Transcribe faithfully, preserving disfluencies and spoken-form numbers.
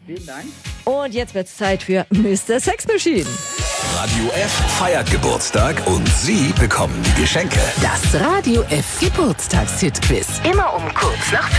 Vielen Dank. Und jetzt wird's Zeit für Mister Sex Machine. Radio F feiert Geburtstag und Sie bekommen die Geschenke. Das Radio F Geburtstagshit-Quiz. Immer um kurz nach